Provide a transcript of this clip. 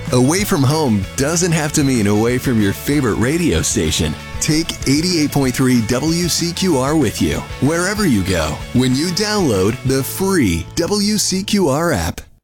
Away from home doesn't have to mean away from your favorite radio station. Take 88.3 WCQR with you, wherever you go, when you download the free WCQR app.